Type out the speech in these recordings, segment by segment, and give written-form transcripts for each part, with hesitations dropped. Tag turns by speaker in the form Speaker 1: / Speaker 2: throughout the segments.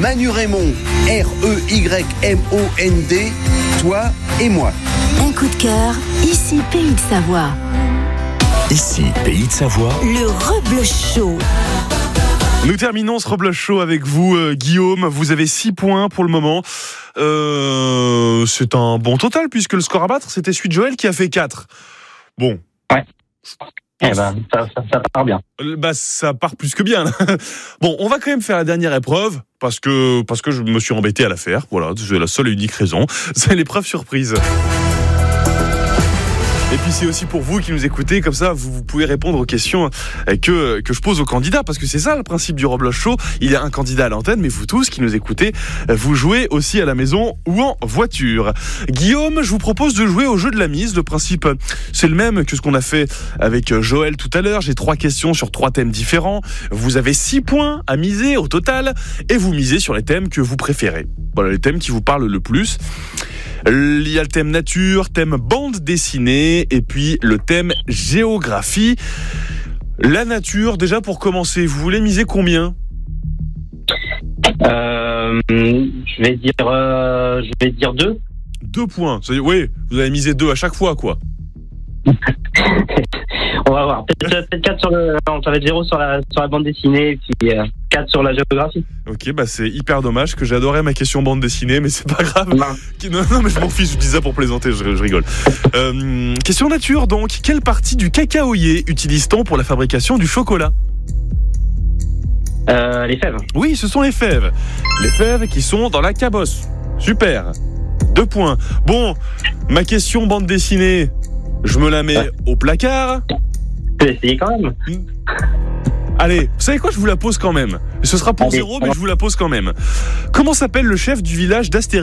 Speaker 1: Manu Raymond, REYMOND, toi et moi.
Speaker 2: Un coup de cœur, ici Pays de Savoie.
Speaker 3: Ici Pays de Savoie.
Speaker 2: Le Rebloche Show.
Speaker 4: Nous terminons ce Rebloche Show avec vous, Guillaume. Vous avez 6 points pour le moment. C'est un bon total puisque le score à battre, c'était celui de Joël qui a fait 4. Bon.
Speaker 5: Ouais. Eh ben, ça part bien.
Speaker 4: Bah, ça part plus que bien. Là. Bon, on va quand même faire la dernière épreuve parce que je me suis embêté à la faire. Voilà, c'est la seule et unique raison. C'est l'épreuve surprise. Et puis c'est aussi pour vous qui nous écoutez, comme ça vous pouvez répondre aux questions que je pose aux candidats, parce que c'est ça le principe du Rebloche Show. Il y a un candidat à l'antenne, mais vous tous qui nous écoutez, vous jouez aussi à la maison ou en voiture. Guillaume, je vous propose de jouer au jeu de la mise. Le principe, c'est le même que ce qu'on a fait avec Joël tout à l'heure. J'ai 3 questions sur 3 thèmes différents. Vous avez 6 points à miser au total, et vous misez sur les thèmes que vous préférez. Voilà, les thèmes qui vous parlent le plus. Il y a le thème nature, thème bande dessinée et puis le thème géographie. La nature, déjà pour commencer, vous voulez miser combien ?
Speaker 5: Je vais dire 2.
Speaker 4: 2 points. Oui, vous avez misé 2 à chaque fois, quoi.
Speaker 5: On va voir. Peut-être 4 sur le... Non, ça va être 0 sur la bande dessinée et puis 4 sur la géographie.
Speaker 4: Ok, bah c'est hyper dommage que j'adorais ma question bande dessinée, mais c'est pas grave. Non, mais je m'en fiche, je dis ça pour plaisanter, je rigole. Question nature donc. Quelle partie du cacaoyer utilise-t-on pour la fabrication du chocolat ?
Speaker 5: Les fèves.
Speaker 4: Oui, ce sont les fèves. Les fèves qui sont dans la cabosse. Super. 2 points. Bon, ma question bande dessinée, je me la mets au placard.
Speaker 5: Tu peux essayer quand même.
Speaker 4: Allez, vous savez quoi, je vous la pose quand même. Ce sera pour 0, mais je vous la pose quand même. Comment s'appelle le chef du village d'Astérix ?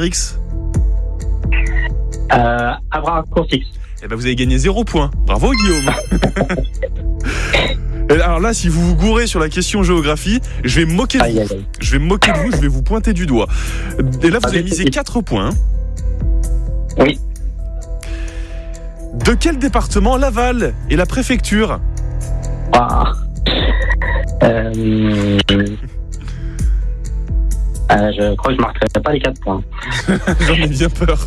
Speaker 5: Abracourcix.
Speaker 4: Eh ben vous avez gagné 0 points. Bravo Guillaume. Alors là, si vous vous gourez sur la question géographie, je vais me moquer de vous. Je vais me moquer de vous, je vais vous pointer du doigt. Et là, vous avez misé 4 points.
Speaker 5: Oui.
Speaker 4: De quel département Laval est la préfecture ?
Speaker 5: Je crois que je marquerai pas les 4 points.
Speaker 4: J'en ai bien peur.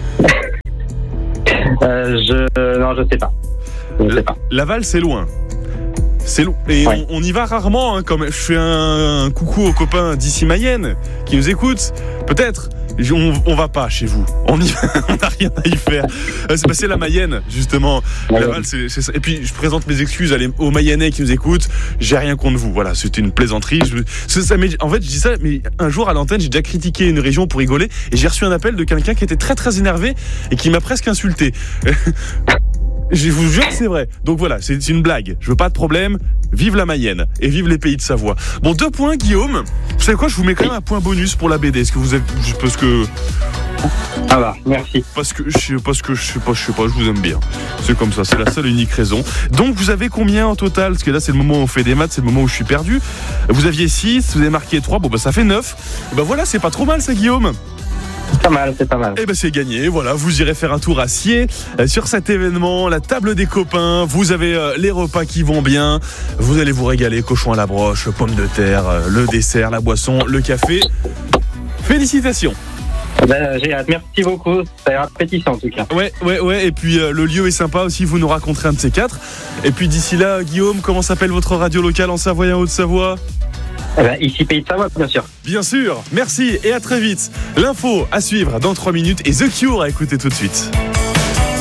Speaker 5: Je sais pas.
Speaker 4: Laval, c'est loin. C'est long. Et on y va rarement. Hein, comme je fais un coucou aux copains d'ici Mayenne qui nous écoutent. Peut-être. On va pas chez vous. On n'a rien à y faire. C'est la Mayenne, justement. Laval, c'est ça. Et puis, je présente mes excuses aux Mayennais qui nous écoutent. J'ai rien contre vous. Voilà, c'était une plaisanterie. En fait, je dis ça, mais un jour à l'antenne, j'ai déjà critiqué une région pour rigoler. Et j'ai reçu un appel de quelqu'un qui était très, très énervé et qui m'a presque insulté. Je vous jure que c'est vrai. Donc voilà, c'est une blague. Je veux pas de problème. Vive la Mayenne et vive les Pays de Savoie. Bon, 2 points, Guillaume. Vous savez quoi, je vous mets quand même un point bonus pour la BD. Est-ce que vous êtes... Parce que...
Speaker 5: Ah bah, merci.
Speaker 4: Parce que je sais pas, je vous aime bien. C'est comme ça, c'est la seule et unique raison. Donc vous avez combien en total ? Parce que là, c'est le moment où on fait des maths, c'est le moment où je suis perdu. Vous aviez 6, vous avez marqué 3, bon bah ça fait 9. Et bah voilà, c'est pas trop mal ça, Guillaume.
Speaker 5: C'est pas mal.
Speaker 4: Et ben c'est gagné, voilà, vous irez faire un tour à Sciez sur cet événement, la table des copains, vous avez les repas qui vont bien, vous allez vous régaler, cochon à la broche, pommes de terre, le dessert, la boisson, le café. Félicitations.
Speaker 5: J'ai hâte, merci beaucoup, ça a l'air appétissant en tout cas.
Speaker 4: Ouais, et puis le lieu est sympa aussi, vous nous raconterez un de ces 4. Et puis d'ici là, Guillaume, comment s'appelle votre radio locale en Savoie et en Haute-Savoie ?
Speaker 5: Ici Pays de Savoie, bien sûr.
Speaker 4: Bien sûr, merci et à très vite. L'info à suivre dans 3 minutes et The Cure à écouter tout de suite.